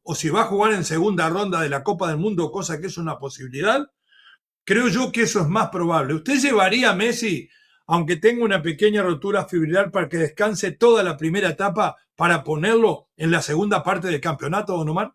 o si va a jugar en segunda ronda de la Copa del Mundo, cosa que es una posibilidad, creo yo que eso es más probable. ¿Usted llevaría a Messi, aunque tenga una pequeña rotura fibrilar, para que descanse toda la primera etapa para ponerlo en la segunda parte del campeonato, don Omar?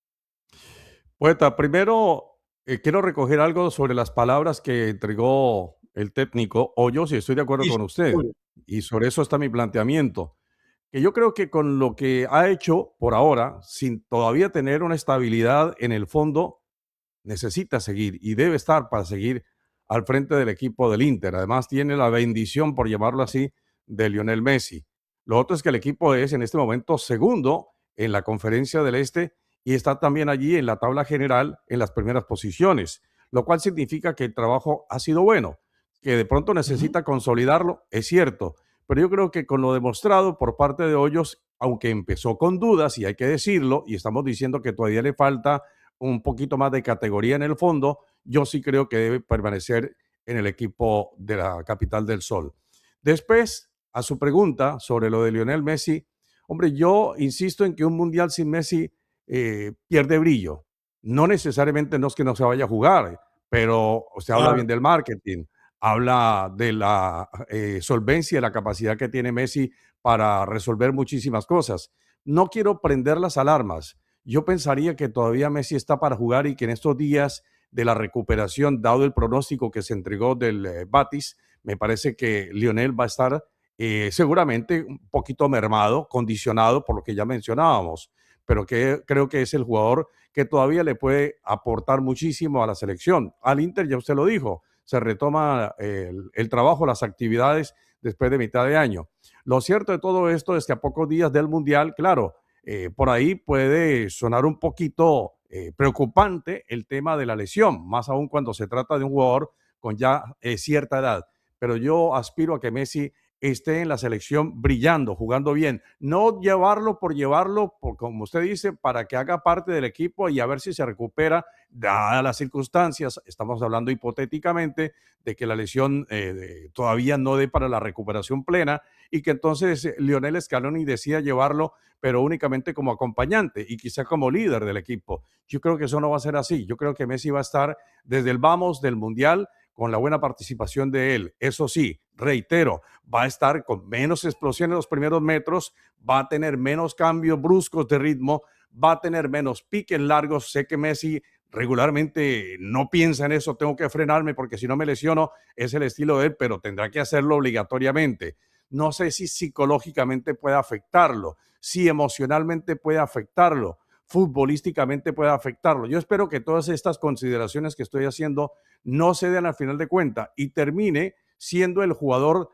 Poeta, primero quiero recoger algo sobre las palabras que entregó el técnico Hoyos y estoy de acuerdo Y con usted. Y sobre eso está mi planteamiento. Que yo creo que con lo que ha hecho por ahora, sin todavía tener una estabilidad en el fondo, necesita seguir y debe estar para seguir al frente del equipo del Inter. Además, tiene la bendición, por llamarlo así, de Lionel Messi. Lo otro es que el equipo es en este momento segundo en la conferencia del Este y está también allí en la tabla general en las primeras posiciones, lo cual significa que el trabajo ha sido bueno, que de pronto necesita consolidarlo, es cierto, pero yo creo que con lo demostrado por parte de Hoyos, aunque empezó con dudas, y hay que decirlo, y estamos diciendo que todavía le falta un poquito más de categoría en el fondo, yo sí creo que debe permanecer en el equipo de la capital del sol. Después, a su pregunta sobre lo de Lionel Messi, hombre, yo insisto en que un mundial sin Messi pierde brillo. No necesariamente no es que no se vaya a jugar, pero usted habla bien Claro. del marketing, habla de la solvencia y la capacidad que tiene Messi para resolver muchísimas cosas. No quiero prender las alarmas. Yo pensaría que todavía Messi está para jugar y que en estos días de la recuperación, dado el pronóstico que se entregó del Batis, me parece que Lionel va a estar seguramente un poquito mermado, condicionado por lo que ya mencionábamos, pero que creo que es el jugador que todavía le puede aportar muchísimo a la selección. Al Inter, ya usted lo dijo, se retoma el trabajo, las actividades después de mitad de año. Lo cierto de todo esto es que a pocos días del Mundial, claro, por ahí puede sonar un poquito preocupante el tema de la lesión, más aún cuando se trata de un jugador con ya cierta edad. Pero yo aspiro a que Messi esté en la selección brillando, jugando bien, no llevarlo, por, como usted dice, para que haga parte del equipo y a ver si se recupera, dadas las circunstancias, estamos hablando hipotéticamente de que la lesión todavía no dé para la recuperación plena y que entonces Lionel Scaloni decida llevarlo pero únicamente como acompañante y quizá como líder del equipo. Yo creo que eso no va a ser así. Yo creo que Messi va a estar desde el vamos del Mundial con la buena participación de él. Eso sí, reitero, va a estar con menos explosión en los primeros metros, va a tener menos cambios bruscos de ritmo, va a tener menos piques largos. Sé que Messi regularmente no piensa en eso, tengo que frenarme porque si no me lesiono, es el estilo de él, pero tendrá que hacerlo obligatoriamente. No sé si psicológicamente puede afectarlo, si emocionalmente puede afectarlo, futbolísticamente puede afectarlo. Yo espero que todas estas consideraciones que estoy haciendo no se den al final de cuentas y termine siendo el jugador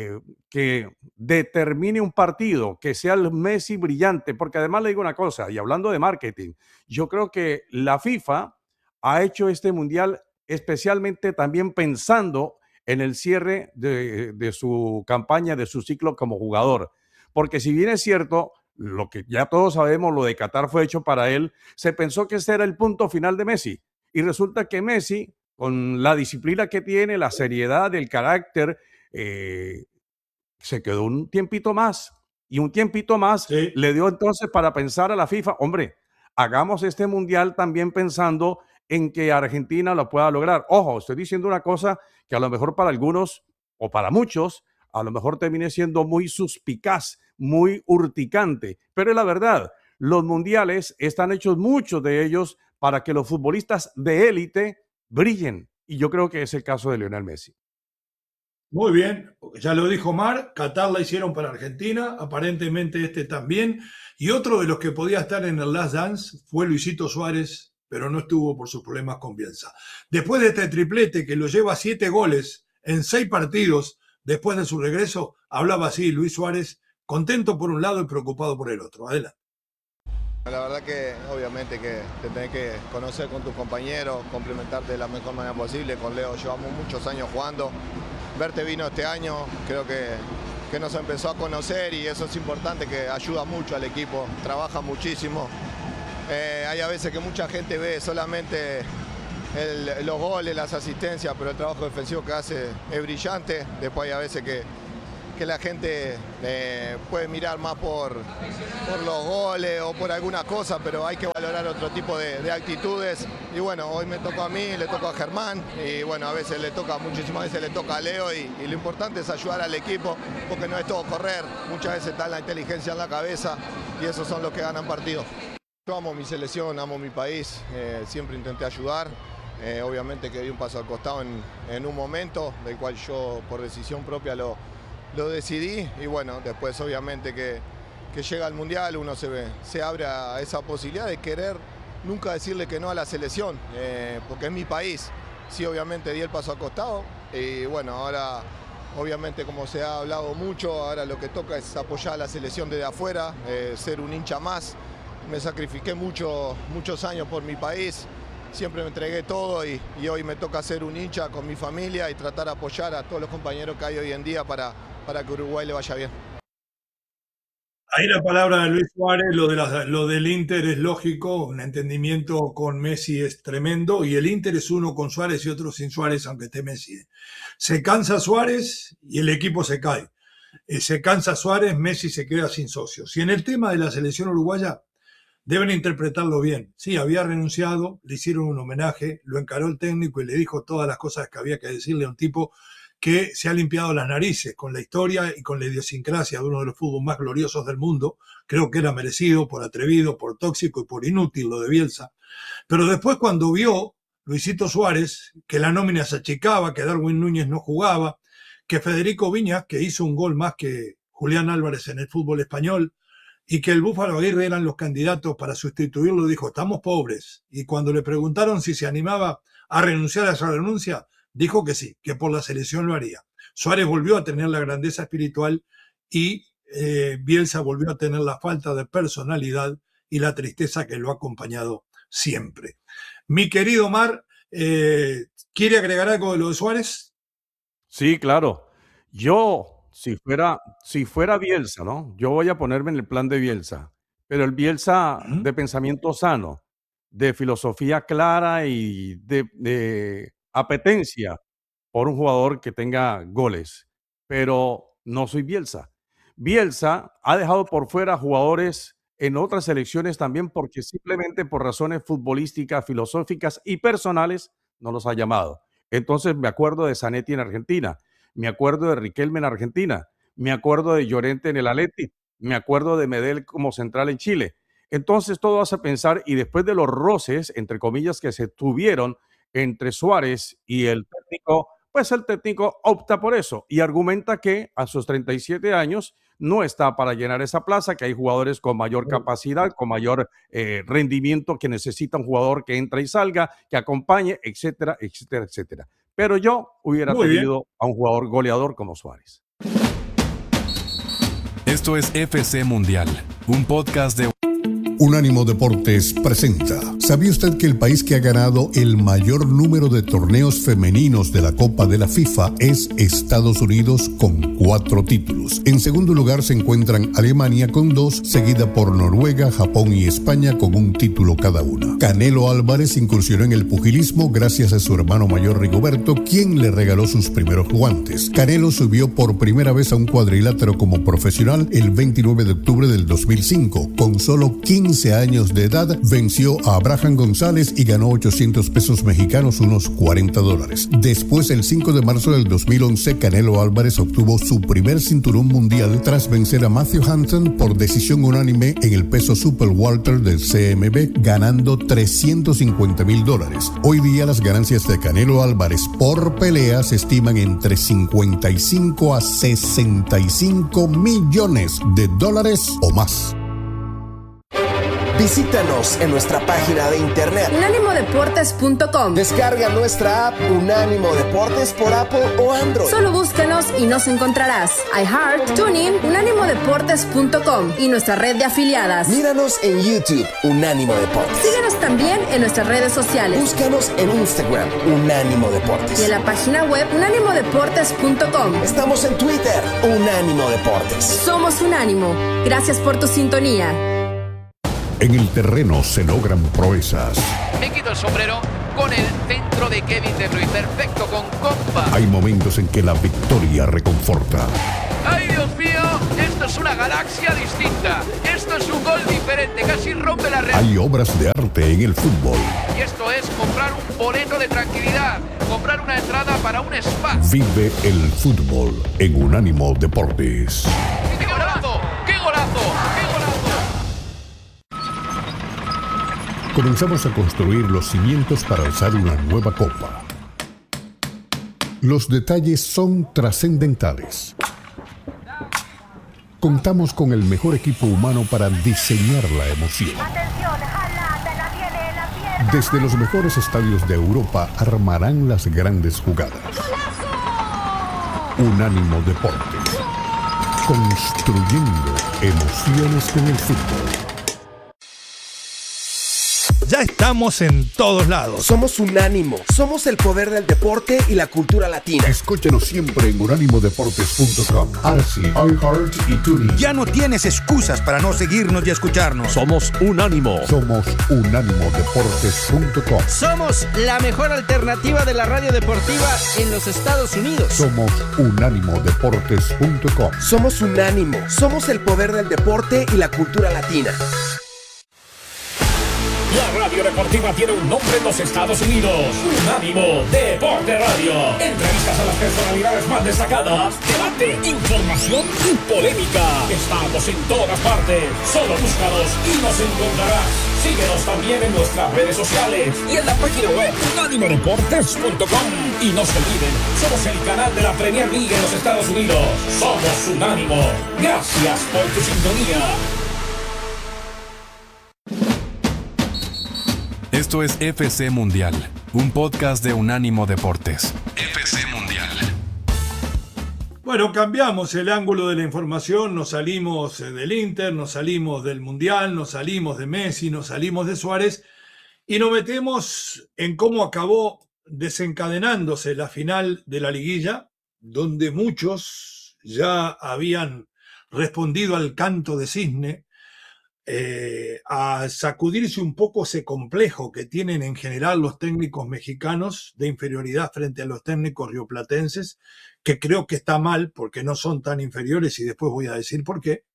que determine un partido, que sea el Messi brillante, porque además le digo una cosa, y hablando de marketing, yo creo que la FIFA ha hecho este mundial especialmente también pensando en el cierre de su campaña, de su ciclo como jugador. Porque si bien es cierto, lo que ya todos sabemos, lo de Qatar fue hecho para él, se pensó que ese era el punto final de Messi. Y resulta que Messi, con la disciplina que tiene, la seriedad, el carácter, eh, se quedó un tiempito más. Y un tiempito más Sí. le dio entonces para pensar a la FIFA, hombre, hagamos este mundial también pensando en que Argentina lo pueda lograr. Ojo, estoy diciendo una cosa que a lo mejor para algunos o para muchos, a lo mejor termine siendo muy suspicaz, muy urticante, pero es la verdad. Los mundiales están hechos muchos de ellos para que los futbolistas de élite brillen. Y yo creo que es el caso de Lionel Messi. Muy bien, porque ya lo dijo Mar, Qatar la hicieron para Argentina, aparentemente este también, y otro de los que podía estar en el Last Dance fue Luisito Suárez, pero no estuvo por sus problemas con Bielsa. Después de este triplete que lo lleva a 7 goles en 6 partidos después de su regreso, hablaba así Luis Suárez, contento por un lado y preocupado por el otro. Adelante. La verdad que obviamente que te tenés que conocer con tus compañeros, complementarte de la mejor manera posible. Con Leo llevamos muchos años jugando. Verte vino este año, creo que nos empezó a conocer y eso es importante, que ayuda mucho al equipo, trabaja muchísimo. Hay a veces que mucha gente ve solamente los goles, las asistencias, pero el trabajo defensivo que hace es brillante. Después hay a veces que que la gente puede mirar más por los goles o por alguna cosa, pero hay que valorar otro tipo de actitudes. Y bueno, hoy me tocó a mí, le tocó a Germán, y bueno, a veces muchísimas veces le toca a Leo, y lo importante es ayudar al equipo, porque no es todo correr, muchas veces está la inteligencia en la cabeza, y esos son los que ganan partidos. Yo amo mi selección, amo mi país, siempre intenté ayudar. Obviamente que di un paso al costado en un momento, del cual yo por decisión propia lo decidí, y bueno, después obviamente que llega al Mundial uno se abre a esa posibilidad de querer nunca decirle que no a la selección, porque es mi país. Sí, obviamente di el paso al costado, y bueno, ahora obviamente como se ha hablado mucho, ahora lo que toca es apoyar a la selección desde afuera, ser un hincha más. Me sacrifiqué muchos años por mi país. Siempre me entregué todo, y hoy me toca ser un hincha con mi familia y tratar de apoyar a todos los compañeros que hay hoy en día para que Uruguay le vaya bien. Ahí la palabra de Luis Suárez, lo del Inter es lógico, un entendimiento con Messi es tremendo, y el Inter es uno con Suárez y otro sin Suárez, aunque esté Messi. Se cansa Suárez y el equipo se cae. Se cansa Suárez, Messi se queda sin socios. Y en el tema de la selección uruguaya, deben interpretarlo bien. Sí, había renunciado, le hicieron un homenaje, lo encaró el técnico y le dijo todas las cosas que había que decirle a un tipo que se ha limpiado las narices con la historia y con la idiosincrasia de uno de los fútbol más gloriosos del mundo. Creo que era merecido por atrevido, por tóxico y por inútil lo de Bielsa. Pero después, cuando vio Luisito Suárez que la nómina se achicaba, que Darwin Núñez no jugaba, que Federico Viñas, que hizo un gol más que Julián Álvarez en el fútbol español, y que el Búfalo Aguirre eran los candidatos para sustituirlo, dijo, estamos pobres. Y cuando le preguntaron si se animaba a renunciar a esa renuncia, dijo que sí, que por la selección lo haría. Suárez volvió a tener la grandeza espiritual, y Bielsa volvió a tener la falta de personalidad y la tristeza que lo ha acompañado siempre. Mi querido Mar, ¿quiere agregar algo de lo de Suárez? Sí, claro. Yo, si fuera Bielsa, ¿no? Yo voy a ponerme en el plan de Bielsa, pero el Bielsa de pensamiento sano, de filosofía clara y de apetencia por un jugador que tenga goles. Pero no soy Bielsa. Bielsa ha dejado por fuera jugadores en otras selecciones también porque simplemente por razones futbolísticas, filosóficas y personales no los ha llamado. Entonces me acuerdo de Zanetti en Argentina, me acuerdo de Riquelme en Argentina, me acuerdo de Llorente en el Atleti, me acuerdo de Medel como central en Chile. Entonces todo hace pensar, y después de los roces, entre comillas, que se tuvieron entre Suárez y el técnico, pues el técnico opta por eso y argumenta que a sus 37 años no está para llenar esa plaza, que hay jugadores con mayor capacidad, con mayor rendimiento, que necesita un jugador que entra y salga, que acompañe, etcétera, etcétera, etcétera. Pero yo hubiera tenido a un jugador goleador como Suárez. Esto es FC Mundial, un podcast de Unánimo Deportes presenta. ¿Sabía usted que el país que ha ganado el mayor número de torneos femeninos de la Copa de la FIFA es Estados Unidos con 4 títulos? En segundo lugar se encuentran Alemania con 2, seguida por Noruega, Japón y España con 1 título cada una. Canelo Álvarez incursionó en el pugilismo gracias a su hermano mayor Rigoberto, quien le regaló sus primeros guantes. Canelo subió por primera vez a un cuadrilátero como profesional el 29 de octubre del 2005. Con solo 15 años de edad, venció a Abraham González y ganó 800 pesos mexicanos, unos $40. Después, el 5 de marzo del 2011, Canelo Álvarez obtuvo su primer cinturón mundial tras vencer a Matthew Hansen por decisión unánime en el peso super welter del CMB, ganando $350,000. Hoy día las ganancias de Canelo Álvarez por pelea se estiman entre 55 a 65 millones de dólares o más. Visítanos en nuestra página de internet unánimodeportes.com. Descarga nuestra app Unánimo Deportes por Apple o Android. Solo búscanos y nos encontrarás. iHeart, TuneIn, unánimodeportes.com y nuestra red de afiliadas. Míranos en YouTube, Unánimo Deportes. Síguenos también en nuestras redes sociales. Búscanos en Instagram, Unánimo Deportes. Y en la página web unánimodeportes.com. Estamos en Twitter, Unánimo Deportes. Somos Unánimo. Gracias por tu sintonía. En el terreno se logran proezas. Me quito el sombrero con el centro de Kevin De Bruyne. Perfecto, con compa. Hay momentos en que la victoria reconforta. ¡Ahí ¡Ay, Dios mío! Esto es una galaxia distinta. Esto es un gol diferente, casi rompe la red. Hay obras de arte en el fútbol. Y esto es comprar un boleto de tranquilidad, comprar una entrada para un spa. Vive el fútbol en Unánimo Deportes. ¡Qué golazo! ¡Qué golazo! ¡Qué golazo! Comenzamos a construir los cimientos para alzar una nueva copa. Los detalles son trascendentales. Contamos con el mejor equipo humano para diseñar la emoción. Desde los mejores estadios de Europa armarán las grandes jugadas. Unánimo Deportes. Construyendo emociones con el fútbol. Ya estamos en todos lados. Somos Unánimo, somos el poder del deporte y la cultura latina. Escúchanos siempre en unánimodeportes.com, Arsi, iHeart y TuneIn. Ya no tienes excusas para no seguirnos y escucharnos. Somos Unánimo. Somos unánimodeportes.com. Somos la mejor alternativa de la radio deportiva en los Estados Unidos. Somos unánimodeportes.com. Somos Unánimo, somos el poder del deporte y la cultura latina. La radio deportiva tiene un nombre en los Estados Unidos. Unánimo Deporte Radio. Entrevistas a las personalidades más destacadas. Debate, información y polémica. Estamos en todas partes. Solo búscanos y nos encontrarás. Síguenos también en nuestras redes sociales y en la página web unánimodeportes.com. Y no se olviden, somos el canal de la Premier League en los Estados Unidos. Somos Unánimo. Gracias por tu sintonía. Esto es FC Mundial, un podcast de Unánimo Deportes. FC Mundial. Bueno, cambiamos el ángulo de la información, nos salimos del Inter, nos salimos del Mundial, nos salimos de Messi, nos salimos de Suárez y nos metemos en cómo acabó desencadenándose la final de la liguilla, donde muchos ya habían respondido al canto de cisne, a sacudirse un poco ese complejo que tienen en general los técnicos mexicanos de inferioridad frente a los técnicos rioplatenses, que creo que está mal porque no son tan inferiores y después voy a decir por qué.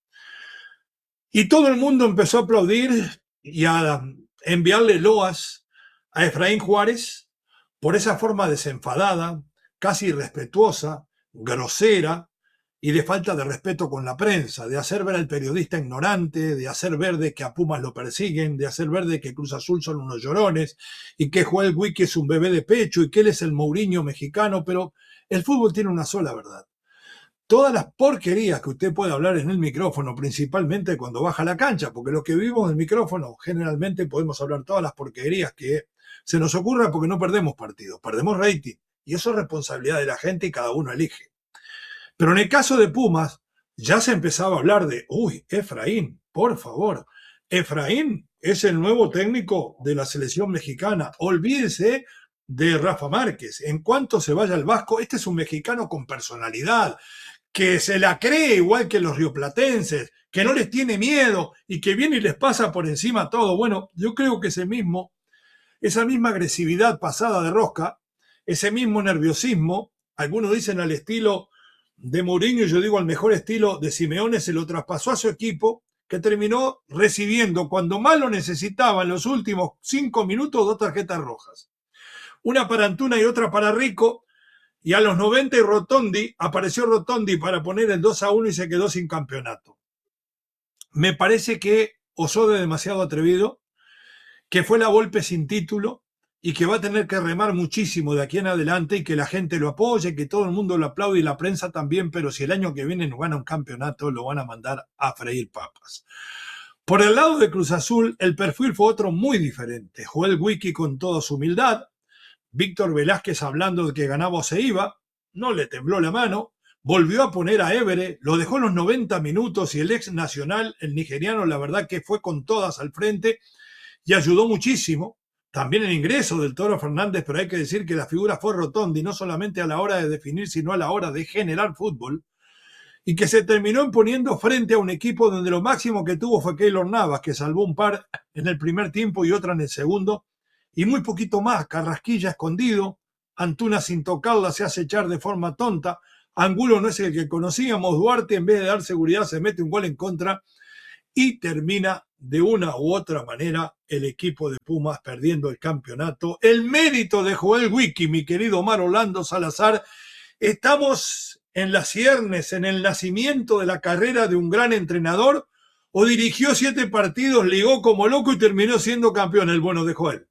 Y todo el mundo empezó a aplaudir y a enviarle loas a Efraín Juárez por esa forma desenfadada, casi irrespetuosa, grosera, y de falta de respeto con la prensa, de hacer ver al periodista ignorante, de hacer ver de que a Pumas lo persiguen, de hacer ver de que Cruz Azul son unos llorones y que Joel Wiki es un bebé de pecho y que él es el Mourinho mexicano, pero el fútbol tiene una sola verdad. Todas las porquerías que usted puede hablar en el micrófono, principalmente cuando baja a la cancha, porque lo que vivimos en el micrófono, generalmente podemos hablar todas las porquerías que se nos ocurra porque no perdemos partidos, perdemos rating, y eso es responsabilidad de la gente y cada uno elige. Pero en el caso de Pumas, ya se empezaba a hablar de, Efraín, por favor, Efraín es el nuevo técnico de la selección mexicana, olvídese de Rafa Márquez, en cuanto se vaya al Vasco, este es un mexicano con personalidad, que se la cree igual que los rioplatenses, que no les tiene miedo y que viene y les pasa por encima todo. Bueno, yo creo que esa misma agresividad pasada de rosca, ese mismo nerviosismo, algunos dicen al estilo de Mourinho, yo digo al mejor estilo de Simeone, se lo traspasó a su equipo, que terminó recibiendo, cuando más lo necesitaba, en los últimos 5 minutos, 2 tarjetas rojas. Una para Antuna y otra para Rico, y a los 90 apareció Rotondi para poner el 2-1 y se quedó sin campeonato. Me parece que osó de demasiado atrevido, que fue la Volpe sin título, y que va a tener que remar muchísimo de aquí en adelante y que la gente lo apoye, que todo el mundo lo aplaude y la prensa también, pero si el año que viene no gana un campeonato, lo van a mandar a freír papas. Por el lado de Cruz Azul, el perfil fue otro muy diferente. Joel Wiki con toda su humildad, Víctor Velázquez hablando de que ganaba o se iba, no le tembló la mano, volvió a poner a Évere, lo dejó en los 90 minutos y el ex nacional, el nigeriano, la verdad que fue con todas al frente y ayudó muchísimo. También el ingreso del Toro Fernández, pero hay que decir que la figura fue Rotondi, no solamente a la hora de definir, sino a la hora de generar fútbol, y que se terminó imponiendo frente a un equipo donde lo máximo que tuvo fue Keylor Navas, que salvó un par en el primer tiempo y otra en el segundo, y muy poquito más. Carrasquilla escondido, Antuna sin tocarla se hace echar de forma tonta, Angulo no es el que conocíamos. Duarte, en vez de dar seguridad, se mete un gol en contra y termina de una u otra manera el equipo de Pumas perdiendo el campeonato. El mérito de Joel Wiki, mi querido Omar Orlando Salazar. Estamos en las ciernes, en el nacimiento de la carrera de un gran entrenador, o dirigió 7 partidos, ligó como loco y terminó siendo campeón el bueno de Joel.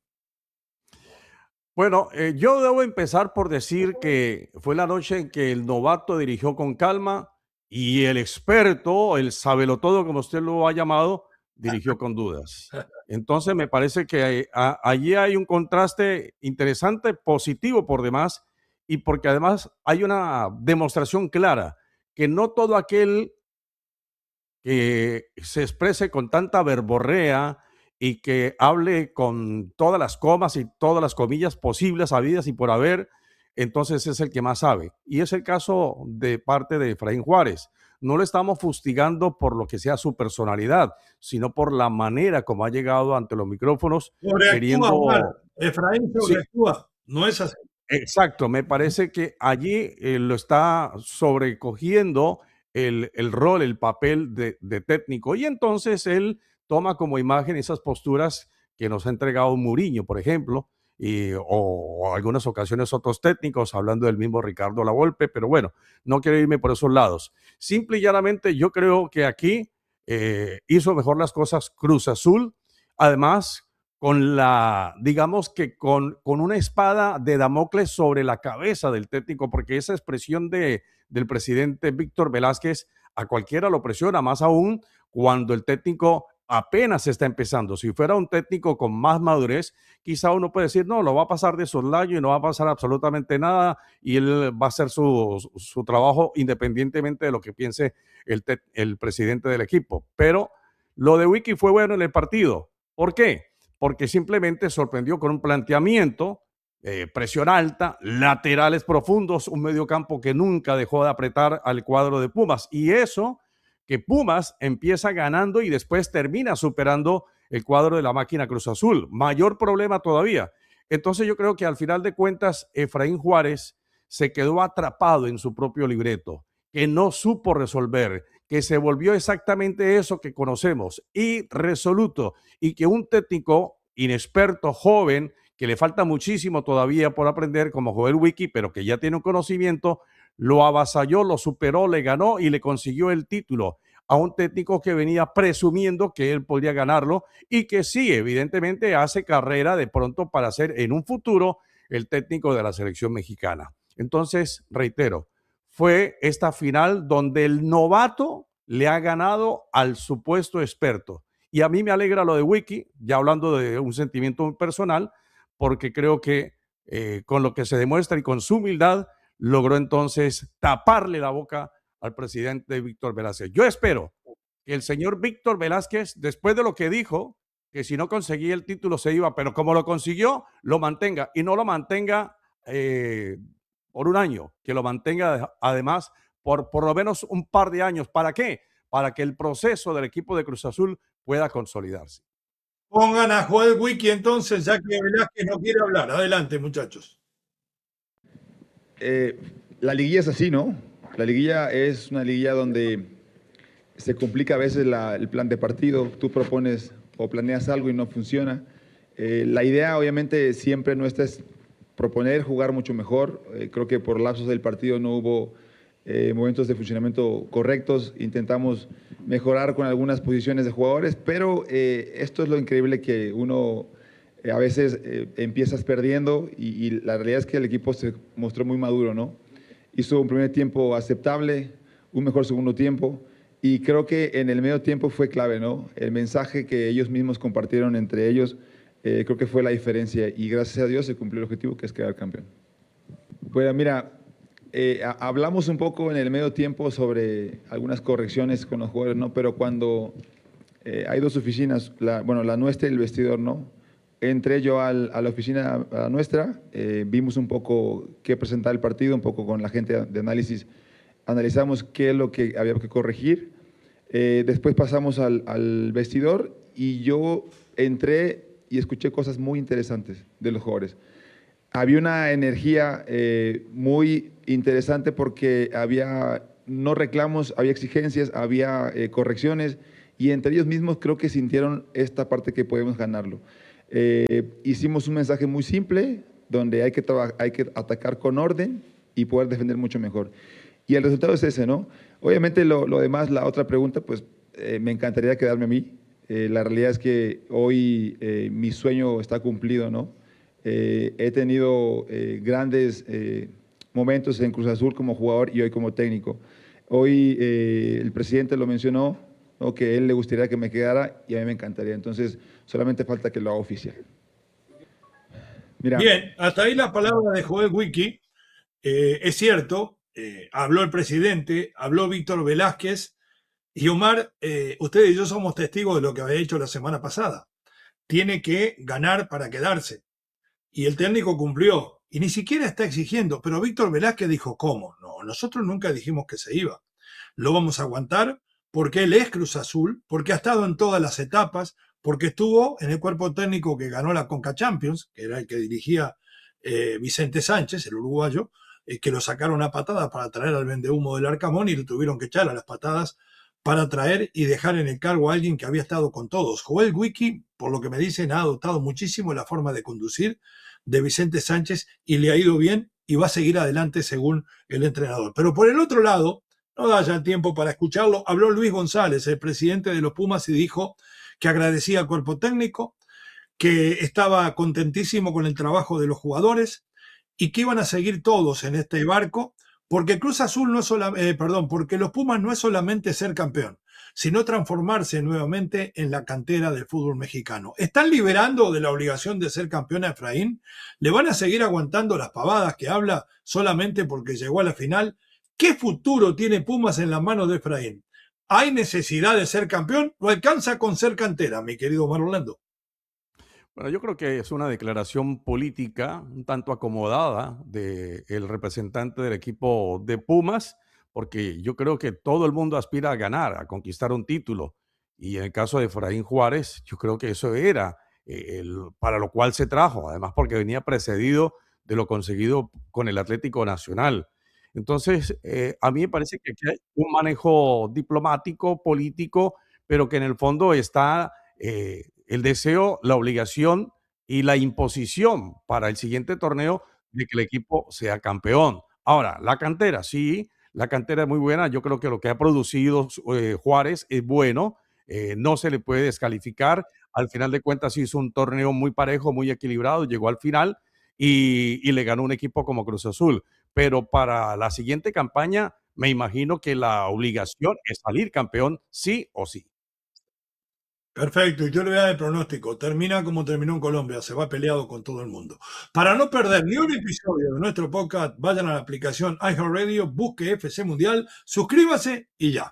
Bueno, yo debo empezar por decir que fue la noche en que el novato dirigió con calma y el experto, el sabelotodo, como usted lo ha llamado, dirigió con dudas. Entonces me parece que allí hay un contraste interesante, positivo por demás, y porque además hay una demostración clara que no todo aquel que se exprese con tanta verborrea y que hable con todas las comas y todas las comillas posibles, habidas y por haber, entonces es el que más sabe. Y es el caso de parte de Efraín Juárez. No le estamos fustigando por lo que sea su personalidad, sino por la manera como ha llegado ante los micrófonos. Efraín sobreactúa, no es así. Exacto, me parece que allí lo está sobrecogiendo el rol, el papel de técnico, y entonces él toma como imagen esas posturas que nos ha entregado Mourinho, por ejemplo, o algunas ocasiones otros técnicos, hablando del mismo Ricardo Lavolpe, pero bueno, no quiero irme por esos lados. Simple y llanamente, yo creo que aquí hizo mejor las cosas Cruz Azul, además digamos que con una espada de Damocles sobre la cabeza del técnico, porque esa expresión del presidente Víctor Velázquez a cualquiera lo presiona, más aún cuando el técnico apenas está empezando. Si fuera un técnico con más madurez, quizá uno puede decir, no, lo va a pasar de soslayo y no va a pasar absolutamente nada y él va a hacer su trabajo independientemente de lo que piense el presidente del equipo. Pero lo de Wiki fue bueno en el partido. ¿Por qué? Porque simplemente sorprendió con un planteamiento, presión alta, laterales profundos, un mediocampo que nunca dejó de apretar al cuadro de Pumas. Y eso que Pumas empieza ganando y después termina superando el cuadro de la máquina Cruz Azul. Mayor problema todavía. Entonces yo creo que al final de cuentas Efraín Juárez se quedó atrapado en su propio libreto, que no supo resolver, que se volvió exactamente eso que conocemos, irresoluto, y que un técnico inexperto, joven, que le falta muchísimo todavía por aprender, como Joel Wiki, pero que ya tiene un conocimiento, lo avasalló, lo superó, le ganó y le consiguió el título a un técnico que venía presumiendo que él podría ganarlo y que sí, evidentemente hace carrera de pronto para ser en un futuro el técnico de la selección mexicana. Entonces, reitero, fue esta final donde el novato le ha ganado al supuesto experto. Y a mí me alegra lo de Wiki, ya hablando de un sentimiento personal, porque creo que con lo que se demuestra y con su humildad, logró entonces taparle la boca al presidente Víctor Velázquez. Yo espero que el señor Víctor Velázquez, después de lo que dijo, que si no conseguía el título se iba, pero como lo consiguió, lo mantenga y no lo mantenga por un año, que lo mantenga además por lo menos un par de años. ¿Para qué? Para que el proceso del equipo de Cruz Azul pueda consolidarse. Pongan a Joel Wiki entonces, ya que Velázquez no quiere hablar. Adelante, muchachos. La liguilla es así, ¿no? La liguilla es una liguilla donde se complica a veces el plan de partido. Tú propones o planeas algo y no funciona. La idea, obviamente, siempre nuestra es proponer, jugar mucho mejor. Creo que por lapsos del partido no hubo momentos de funcionamiento correctos. Intentamos mejorar con algunas posiciones de jugadores, pero esto es lo increíble, que uno a veces empiezas perdiendo y la realidad es que el equipo se mostró muy maduro, ¿no? Hizo un primer tiempo aceptable, un mejor segundo tiempo, y creo que en el medio tiempo fue clave, ¿no? El mensaje que ellos mismos compartieron entre ellos, creo que fue la diferencia, y gracias a Dios se cumplió el objetivo, que es quedar campeón. Pues mira, hablamos un poco en el medio tiempo sobre algunas correcciones con los jugadores, ¿no? Pero cuando hay dos oficinas, la nuestra y el vestidor, ¿no? Entré yo a la oficina nuestra, vimos un poco qué presentar el partido, un poco con la gente de análisis, analizamos qué es lo que había que corregir, después pasamos al vestidor y yo entré y escuché cosas muy interesantes de los jugadores. había una energía muy interesante porque había no reclamos, había exigencias, había correcciones y entre ellos mismos creo que sintieron esta parte que podemos ganarlo. Hicimos un mensaje muy simple donde hay que atacar con orden y poder defender mucho mejor. Y el resultado es ese, ¿no? Obviamente lo demás, la otra pregunta, pues me encantaría quedarme a mí. La realidad es que hoy mi sueño está cumplido, ¿no? He tenido grandes momentos en Cruz Azul como jugador y hoy como técnico. Hoy el presidente lo mencionó, ¿no? Que a él le gustaría que me quedara y a mí me encantaría. Entonces, solamente falta que lo haga oficial. Mira. Bien, hasta ahí la palabra de Joel Wiki. Es cierto, habló el presidente, habló Víctor Velázquez y Omar, ustedes y yo somos testigos de lo que había hecho la semana pasada. Tiene que ganar para quedarse. Y el técnico cumplió. Y ni siquiera está exigiendo. Pero Víctor Velázquez dijo, ¿cómo? No, nosotros nunca dijimos que se iba. Lo vamos a aguantar porque él es Cruz Azul, porque ha estado en todas las etapas, porque estuvo en el cuerpo técnico que ganó la Conca Champions, que era el que dirigía Vicente Sánchez, el uruguayo, que lo sacaron a patadas para traer al vendehumo del Arcamón y lo tuvieron que echar a las patadas para traer y dejar en el cargo a alguien que había estado con todos. Joel Wiki, por lo que me dicen, ha adoptado muchísimo la forma de conducir de Vicente Sánchez y le ha ido bien y va a seguir adelante según el entrenador. Pero por el otro lado, no da ya el tiempo para escucharlo, habló Luis González, el presidente de los Pumas, y dijo que agradecía al cuerpo técnico, que estaba contentísimo con el trabajo de los jugadores y que iban a seguir todos en este barco, porque Cruz Azul no es porque los Pumas no es solamente ser campeón, sino transformarse nuevamente en la cantera del fútbol mexicano. ¿Están liberando de la obligación de ser campeón a Efraín? ¿Le van a seguir aguantando las pavadas que habla solamente porque llegó a la final? ¿Qué futuro tiene Pumas en las manos de Efraín? ¿Hay necesidad de ser campeón? ¿O alcanza con ser cantera, mi querido Omar Orlando? Bueno, yo creo que es una declaración política un tanto acomodada del representante del equipo de Pumas, porque yo creo que todo el mundo aspira a ganar, a conquistar un título. Y en el caso de Efraín Juárez, yo creo que eso era para lo cual se trajo, además porque venía precedido de lo conseguido con el Atlético Nacional. Entonces, a mí me parece que aquí hay un manejo diplomático, político, pero que en el fondo está el deseo, la obligación y la imposición para el siguiente torneo de que el equipo sea campeón. Ahora, la cantera, sí, la cantera es muy buena. Yo creo que lo que ha producido Juárez es bueno. No se le puede descalificar. Al final de cuentas hizo un torneo muy parejo, muy equilibrado, llegó al final y le ganó un equipo como Cruz Azul. Pero para la siguiente campaña me imagino que la obligación es salir campeón sí o sí. Perfecto, y yo le voy a dar el pronóstico. Termina como terminó en Colombia, se va peleado con todo el mundo. Para no perder ni un episodio de nuestro podcast, vayan a la aplicación iHeartRadio, busque FC Mundial, suscríbase y ya.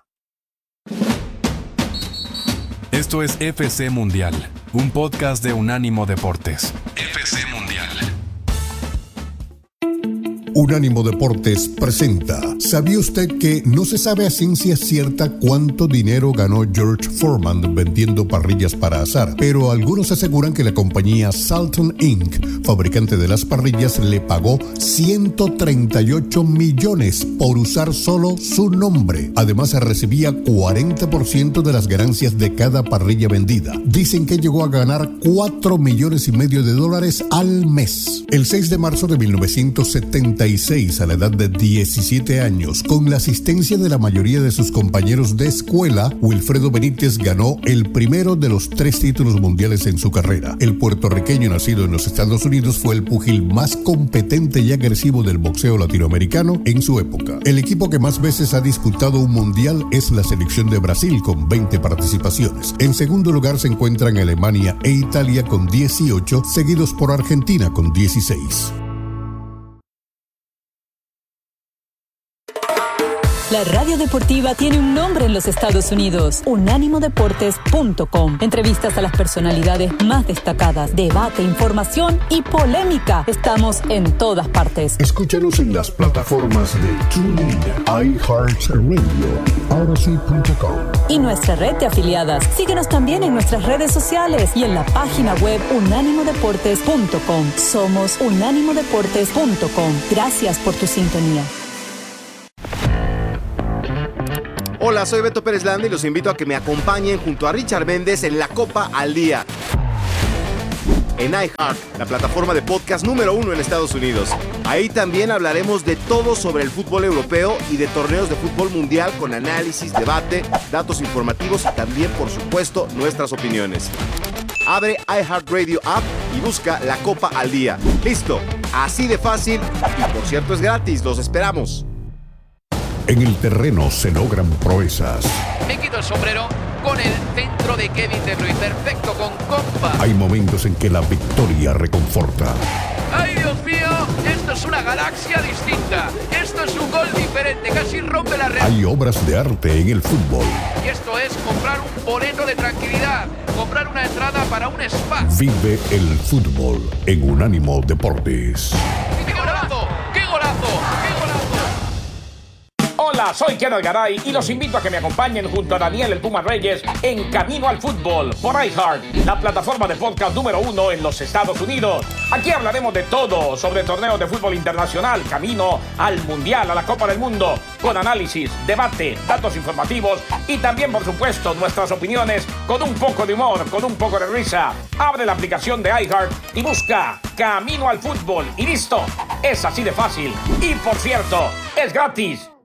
Esto es FC Mundial, un podcast de Unánimo Deportes. FC Mundial. Unánimo Deportes presenta. ¿Sabía usted que no se sabe a ciencia cierta cuánto dinero ganó George Foreman vendiendo parrillas para asar? Pero algunos aseguran que la compañía Salton Inc., fabricante de las parrillas, le pagó 138 millones por usar solo su nombre. Además, recibía 40% de las ganancias de cada parrilla vendida. Dicen que llegó a ganar $4,5 millones al mes. El 6 de marzo de 1976, a la edad de 17 años, con la asistencia de la mayoría de sus compañeros de escuela, Wilfredo Benítez ganó el primero de los 3 títulos mundiales en su carrera. El puertorriqueño nacido en los Estados Unidos fue el púgil más competente y agresivo del boxeo latinoamericano en su época. El equipo que más veces ha disputado un mundial es la selección de Brasil, con 20 participaciones. En segundo lugar se encuentran Alemania e Italia con 18, seguidos por Argentina con 16. La radio deportiva tiene un nombre en los Estados Unidos: unánimodeportes.com. Entrevistas a las personalidades más destacadas, debate, información y polémica. Estamos en todas partes. Escúchanos en las plataformas de TuneIn, iHeartRadio, Odyssey.com y nuestra red de afiliadas. Síguenos también en nuestras redes sociales y en la página web unánimodeportes.com. Somos unánimodeportes.com. Gracias por tu sintonía. Hola, soy Beto Pérez Landa y los invito a que me acompañen junto a Richard Méndez en La Copa al Día en iHeart, la plataforma de podcast número 1 en Estados Unidos. Ahí también hablaremos de todo sobre el fútbol europeo y de torneos de fútbol mundial con análisis, debate, datos informativos y también, por supuesto, nuestras opiniones. Abre iHeartRadio App y busca La Copa al Día. Listo, así de fácil y, por cierto, es gratis. Los esperamos. En el terreno se logran proezas. Me quito el sombrero con el centro de Kevin De Bruyne. Perfecto, con compa. Hay momentos en que la victoria reconforta. ¡Ay, Dios mío! Esto es una galaxia distinta. Esto es un gol diferente. Casi rompe la red. Hay obras de arte en el fútbol. Y esto es comprar un boleto de tranquilidad. Comprar una entrada para un spa. Vive el fútbol en Unánimo Deportes. ¡Qué golazo! ¡Qué golazo! ¡Qué golazo! Hola, soy Kenneth Garay y los invito a que me acompañen junto a Daniel El Puma Reyes en Camino al Fútbol por iHeart, la plataforma de podcast número 1 en los Estados Unidos. Aquí hablaremos de todo sobre torneos de fútbol internacional, camino al Mundial, a la Copa del Mundo, con análisis, debate, datos informativos y también, por supuesto, nuestras opiniones con un poco de humor, con un poco de risa. Abre la aplicación de iHeart y busca Camino al Fútbol y listo. Es así de fácil. Y, por cierto, es gratis.